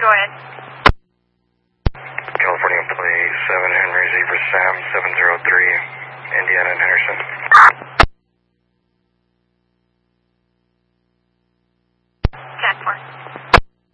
Go ahead. California plate 7 Henry Zebra Sam 703, Indiana and Henderson.